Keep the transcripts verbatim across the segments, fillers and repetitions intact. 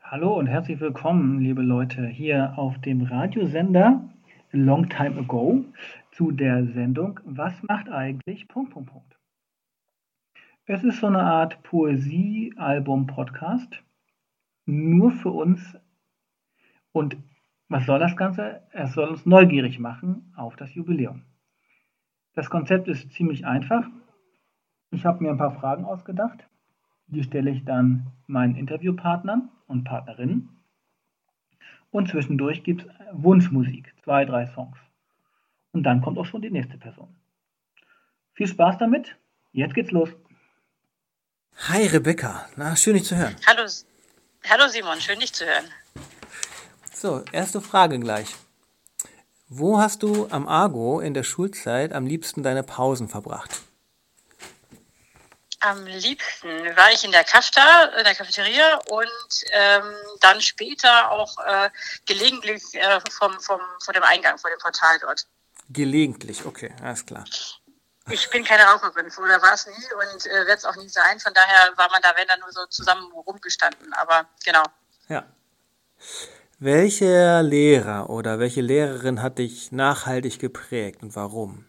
Hallo und herzlich willkommen, liebe Leute, hier auf dem Radiosender Long Time Ago zu der Sendung Was macht eigentlich Punkt, Punkt, Punkt. Es ist so eine Art Poesie-Album-Podcast, nur für uns. Und was soll das Ganze? Es soll uns neugierig machen auf das Jubiläum. Das Konzept ist ziemlich einfach. Ich habe mir ein paar Fragen ausgedacht. Die stelle ich dann meinen Interviewpartnern und Partnerinnen. Und zwischendurch gibt es Wunschmusik, zwei, drei Songs. Und dann kommt auch schon die nächste Person. Viel Spaß damit. Jetzt geht's los. Hi Rebecca, na, schön dich zu hören. Hallo, hallo Simon, schön dich zu hören. So, erste Frage gleich. Wo hast du am Argo in der Schulzeit am liebsten deine Pausen verbracht? Am liebsten war ich in der Kafta, in der Cafeteria und ähm, dann später auch äh, gelegentlich äh, vom, vom, vor dem Eingang, vor dem Portal dort. Gelegentlich, okay, alles klar. Ich bin keine Raucherin, oder war es nie und äh, wird es auch nie sein. Von daher war man da, wenn dann nur so zusammen rumgestanden, aber genau. Ja. Welcher Lehrer oder welche Lehrerin hat dich nachhaltig geprägt und warum?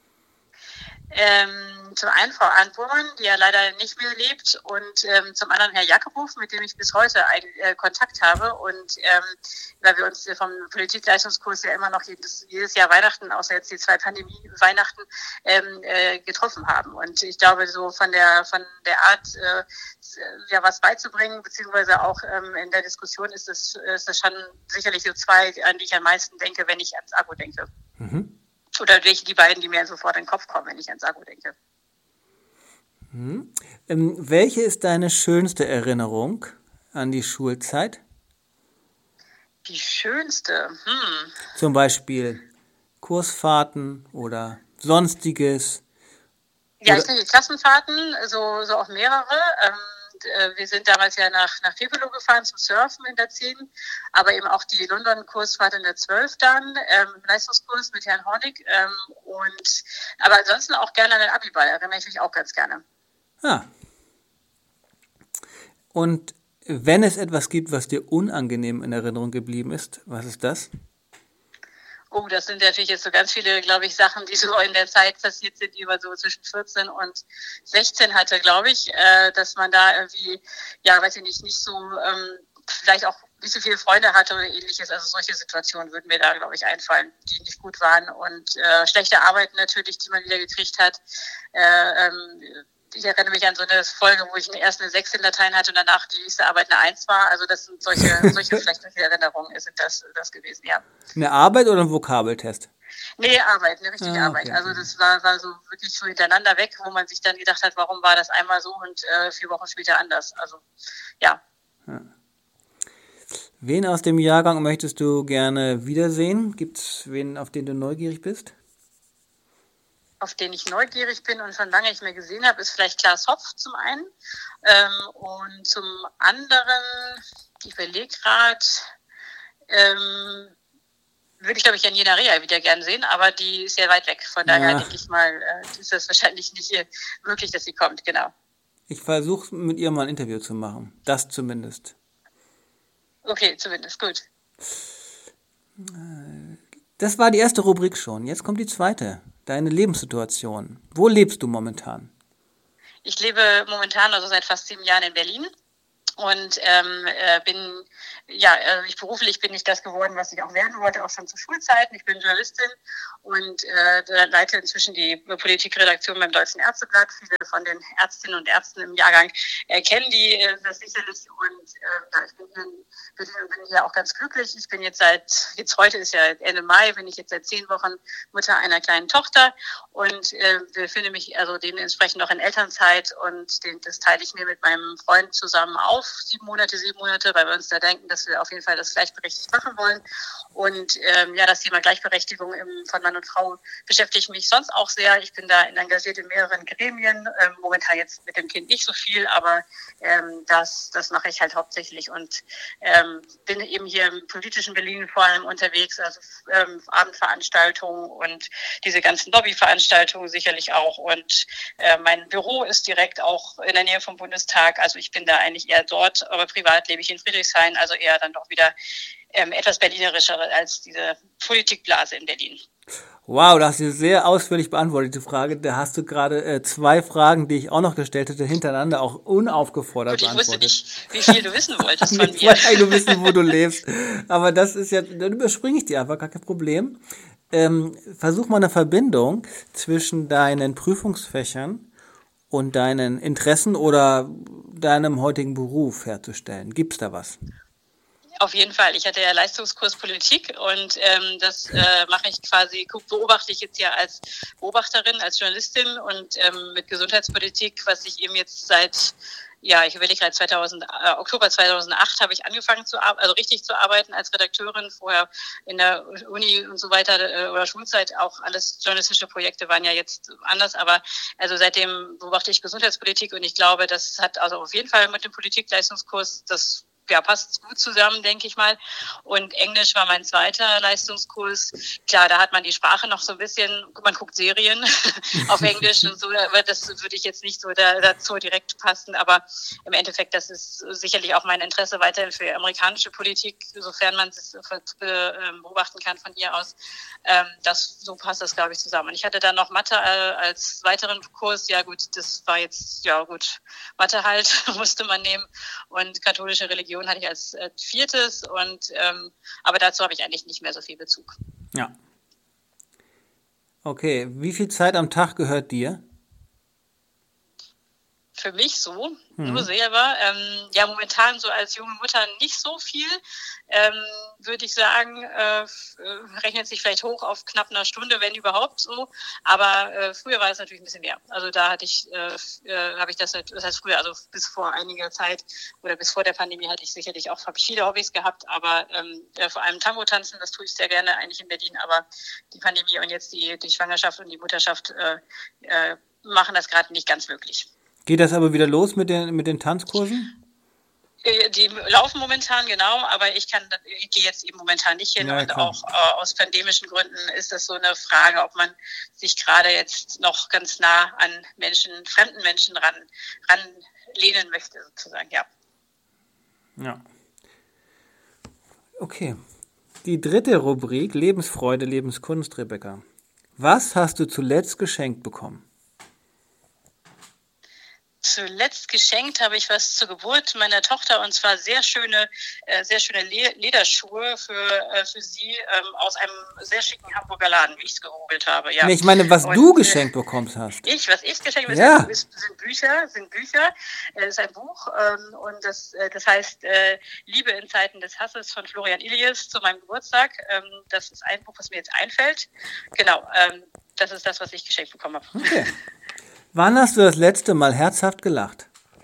Ähm, zum einen Frau Arndt Burmann, die ja leider nicht mehr lebt, und ähm, zum anderen Herr Jakobhoff, mit dem ich bis heute ein, äh, Kontakt habe, und ähm, weil wir uns vom Politikleistungskurs ja immer noch jedes, jedes Jahr Weihnachten, außer jetzt die zwei Pandemie-Weihnachten, ähm, äh, getroffen haben. Und ich glaube, so von der von der Art, äh, ja, was beizubringen, beziehungsweise auch ähm, in der Diskussion ist es ist das schon sicherlich so zwei, an die ich am meisten denke, wenn ich ans Argo denke. Mhm. Oder welche die beiden, die mir sofort in den Kopf kommen, wenn ich ans Argo denke. Hm. Ähm, welche ist deine schönste Erinnerung an die Schulzeit? Die schönste? Hm. Zum Beispiel Kursfahrten oder Sonstiges? Ja, oder ich denke Klassenfahrten, so, so auch mehrere. Ähm, Wir sind damals ja nach, nach Treptow gefahren zum Surfen in der zehn, aber eben auch die London-Kursfahrt in der zwölf dann, ähm, im Leistungskurs mit Herrn Hornig. Ähm, und, aber ansonsten auch gerne an den Abiball, erinnere ich mich auch ganz gerne. Ah. Und wenn es etwas gibt, was dir unangenehm in Erinnerung geblieben ist, was ist das? Oh, das sind natürlich jetzt so ganz viele, glaube ich, Sachen, die so in der Zeit passiert sind, die man so zwischen vierzehn und sechzehn hatte, glaube ich, äh, dass man da irgendwie, ja, weiß ich nicht, nicht so, ähm, vielleicht auch nicht so viele Freunde hatte oder ähnliches. Also solche Situationen würden mir da, glaube ich, einfallen, die nicht gut waren. Und äh, schlechte Arbeiten natürlich, die man wieder gekriegt hat. Äh, ähm, Ich erinnere mich an so eine Folge, wo ich erst eine sechs in Latein hatte und danach die nächste Arbeit eine eins war. Also das sind solche, solche schlechte Erinnerungen sind das, das gewesen, ja. Eine Arbeit oder ein Vokabeltest? Nee, Arbeit, eine richtige ah, okay. Arbeit. Also das war, war so wirklich so hintereinander weg, wo man sich dann gedacht hat, warum war das einmal so und äh, vier Wochen später anders. Also ja. ja. Wen aus dem Jahrgang möchtest du gerne wiedersehen? Gibt es wen, auf den du neugierig bist? Auf den ich neugierig bin und schon lange nicht mehr gesehen habe, ist vielleicht Klaas Hopf zum einen. Ähm, und zum anderen, ich überlege gerade, ähm, würde ich, glaube ich, Janina Rea wieder gern sehen, aber die ist ja weit weg. Von daher ja. denke ich mal, äh, ist das wahrscheinlich nicht möglich, dass sie kommt, genau. Ich versuche mit ihr mal ein Interview zu machen. Das zumindest. Okay, zumindest, gut. Das war die erste Rubrik schon. Jetzt kommt die zweite. Deine Lebenssituation. Wo lebst du momentan? Ich lebe momentan, also seit fast sieben Jahren in Berlin. Und ähm, äh, bin, ja, äh, ich beruflich bin ich das geworden, was ich auch werden wollte, auch schon zu Schulzeiten. Ich bin Journalistin und äh, leite inzwischen die Politikredaktion beim Deutschen Ärzteblatt. Viele von den Ärztinnen und Ärzten im Jahrgang äh, kennen die äh, das sicherlich. Und äh, ich bin hier, bin, bin hier auch ganz glücklich. Ich bin jetzt seit, jetzt heute ist ja Ende Mai, bin ich jetzt seit zehn Wochen Mutter einer kleinen Tochter und äh, befinde mich also dementsprechend noch in Elternzeit und den, das teile ich mir mit meinem Freund zusammen auf. Sieben Monate, sieben Monate, weil wir uns da denken, dass wir auf jeden Fall das gleichberechtigt machen wollen. Und ähm, ja, das Thema Gleichberechtigung im, von Mann und Frau beschäftigt mich sonst auch sehr. Ich bin da engagiert in mehreren Gremien, ähm, momentan jetzt mit dem Kind nicht so viel, aber ähm, das, das mache ich halt hauptsächlich und ähm, bin eben hier im politischen Berlin vor allem unterwegs, also ähm, Abendveranstaltungen und diese ganzen Lobbyveranstaltungen sicherlich auch. Und äh, mein Büro ist direkt auch in der Nähe vom Bundestag, also ich bin da eigentlich eher dort dort, aber privat lebe ich in Friedrichshain, also eher dann doch wieder ähm, etwas berlinerischer als diese Politikblase in Berlin. Wow, das hast du sehr ausführlich beantwortet, die Frage. Da hast du gerade äh, zwei Fragen, die ich auch noch gestellt hätte, hintereinander auch unaufgefordert Gut, ich beantwortet. wusste nicht, wie viel du wissen wolltest von Jetzt mir. wollte ich nur wissen, wo du lebst. Aber das ist ja, dann überspringe ich dir einfach, gar kein Problem. Ähm, versuch mal eine Verbindung zwischen deinen Prüfungsfächern und deinen Interessen oder deinem heutigen Beruf herzustellen. Gibt's da was? Auf jeden Fall. Ich hatte ja Leistungskurs Politik und ähm, das äh, mache ich quasi, guck, beobachte ich jetzt ja als Beobachterin, als Journalistin und ähm, mit Gesundheitspolitik, was ich eben jetzt seit, ja, ich überlege gerade zweitausend, äh, Oktober zweitausendacht habe ich angefangen zu arbeiten, also richtig zu arbeiten als Redakteurin, vorher in der Uni und so weiter äh, oder Schulzeit auch alles journalistische Projekte waren ja jetzt anders, aber also seitdem beobachte ich Gesundheitspolitik und ich glaube, das hat also auf jeden Fall mit dem Politikleistungskurs das ja, passt gut zusammen, denke ich mal. Und Englisch war mein zweiter Leistungskurs. Klar, da hat man die Sprache noch so ein bisschen, man guckt Serien auf Englisch und so, aber das würde ich jetzt nicht so da, dazu direkt passen. Aber im Endeffekt, das ist sicherlich auch mein Interesse weiterhin für amerikanische Politik, sofern man es beobachten kann von hier aus. Das, so passt das, glaube ich, zusammen. Und ich hatte dann noch Mathe als weiteren Kurs. Ja gut, das war jetzt, ja gut, Mathe halt, musste man nehmen. Und katholische Religion hatte ich als äh, viertes und ähm, aber dazu habe ich eigentlich nicht mehr so viel Bezug. Ja. Okay, wie viel Zeit am Tag gehört dir? Für mich so, Mhm. nur selber. Ähm, ja, momentan so als junge Mutter nicht so viel. Ähm, würde ich sagen, äh, rechnet sich vielleicht hoch auf knapp einer Stunde, wenn überhaupt so. Aber äh, früher war es natürlich ein bisschen mehr. Also da hatte ich, äh, äh, habe ich das, das heißt früher, also bis vor einiger Zeit oder bis vor der Pandemie hatte ich sicherlich auch, habe ich viele Hobbys gehabt, aber ähm, äh, vor allem Tango tanzen, das tue ich sehr gerne eigentlich in Berlin. Aber die Pandemie und jetzt die, die Schwangerschaft und die Mutterschaft äh, äh, machen das gerade nicht ganz möglich. Geht das aber wieder los mit den, mit den Tanzkursen? Die laufen momentan, genau, aber ich kann, ich gehe jetzt eben momentan nicht hin Ja, und klar. auch äh, aus pandemischen Gründen ist das so eine Frage, ob man sich gerade jetzt noch ganz nah an Menschen, fremden Menschen ran, ranlehnen möchte, sozusagen, ja. Ja. Okay. Die dritte Rubrik, Lebensfreude, Lebenskunst, Rebecca. Was hast du zuletzt geschenkt bekommen? Zuletzt geschenkt habe ich was zur Geburt meiner Tochter und zwar sehr schöne, äh, sehr schöne Le- Lederschuhe für, äh, für sie ähm, aus einem sehr schicken Hamburger Laden, wie ich es gegoogelt habe. Ja. Nee, ich meine, was Und, du äh, geschenkt bekommen hast. Ich, was ich geschenkt habe, Ja. ist, sind Bücher, sind Bücher. Es ist ein Buch ähm, und das, äh, das heißt äh, Liebe in Zeiten des Hasses von Florian Illies zu meinem Geburtstag. Ähm, das ist ein Buch, was mir jetzt einfällt. Genau, ähm, das ist das, was ich geschenkt bekommen habe. Okay. Wann hast du das letzte Mal herzhaft gelacht?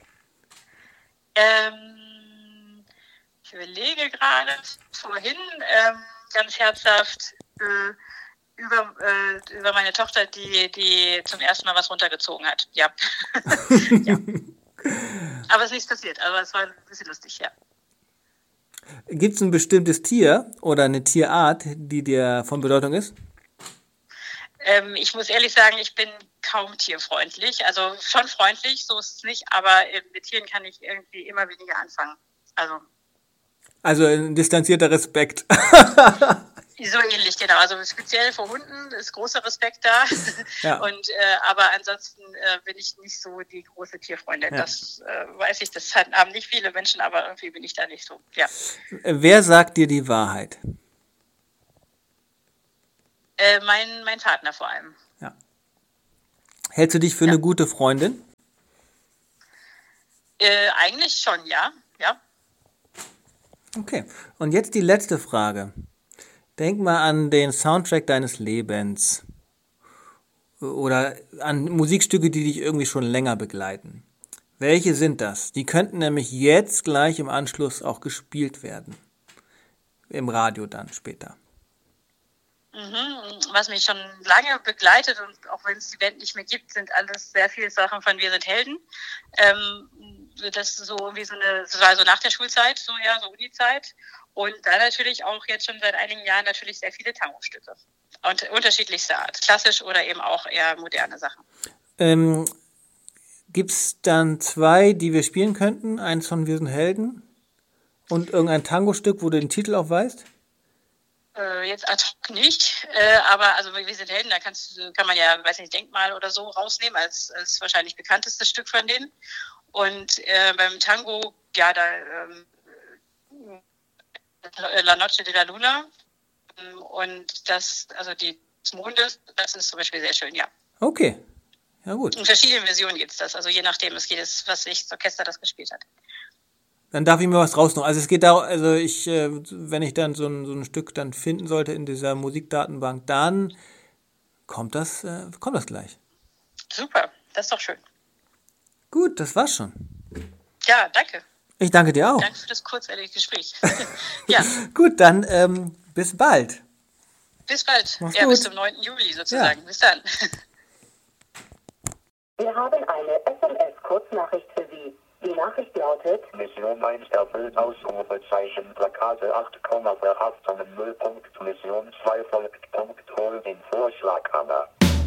Ähm, ich überlege gerade vorhin ähm, ganz herzhaft äh, über, äh, über meine Tochter, die, die zum ersten Mal was runtergezogen hat. Ja. Ja. Aber es ist nichts passiert, aber es war ein bisschen lustig, ja. Gibt es ein bestimmtes Tier oder eine Tierart, die dir von Bedeutung ist? Ähm, ich muss ehrlich sagen, ich bin kaum tierfreundlich. Also schon freundlich, so ist es nicht, aber äh, mit Tieren kann ich irgendwie immer weniger anfangen. Also Also ein distanzierter Respekt. so ähnlich, genau. Also speziell vor Hunden ist großer Respekt da. Ja. Und äh, aber ansonsten äh, bin ich nicht so die große Tierfreundin. Ja. Das äh, weiß ich, das haben nicht viele Menschen, aber irgendwie bin ich da nicht so. Ja. Wer sagt dir die Wahrheit? Äh, mein, mein Partner vor allem. Ja. Hältst du dich für Ja. eine gute Freundin? Äh, eigentlich schon, ja. Ja. Okay. Und jetzt die letzte Frage. Denk mal an den Soundtrack deines Lebens. Oder an Musikstücke, die dich irgendwie schon länger begleiten. Welche sind das? Die könnten nämlich jetzt gleich im Anschluss auch gespielt werden. Im Radio dann später. Mhm. Was mich schon lange begleitet und auch wenn es die Band nicht mehr gibt, sind alles sehr viele Sachen von Wir sind Helden. Ähm, das ist so irgendwie so eine, das war so nach der Schulzeit, so ja, so Uni-Zeit. Und dann natürlich auch jetzt schon seit einigen Jahren natürlich sehr viele Tango-Stücke. Und unterschiedlichster Art. Klassisch oder eben auch eher moderne Sachen. Ähm, Gibt es dann zwei, die wir spielen könnten? Eins von Wir sind Helden und irgendein Tango-Stück, wo du den Titel auch weißt? Äh, jetzt ad hoc nicht, äh, aber also Wir sind Helden, da kannst, kann man ja, weiß nicht, Denkmal oder so rausnehmen als, als wahrscheinlich bekanntestes Stück von denen. Und äh, beim Tango, ja, da ähm, La Noche de la Luna und das, also die des Mondes, das ist zum Beispiel sehr schön, ja. Okay, ja gut. In verschiedenen Versionen gibt es das, also je nachdem, es geht es, was sich das Orchester das gespielt hat. Dann darf ich mir was rausnehmen. Also es geht da, also ich, äh, wenn ich dann so ein, so ein Stück dann finden sollte in dieser Musikdatenbank, dann kommt das, äh, kommt das gleich. Super, das ist doch schön. Gut, das war's schon. Ja, danke. Ich danke dir auch. Danke für das kurzweilige Gespräch. Ja. Gut, dann ähm, bis bald. Bis bald. Mach's ja, gut. bis zum neunten Juli sozusagen. Ja. Bis dann. Wir haben eine S M S-Kurznachricht für Sie. Die Nachricht lautet: Mission eins erfüllt, Ausrufezeichen, Plakate acht, verhaften, Nullpunkt, Mission zwei folgt, Punkt, hol den Vorschlaghammer.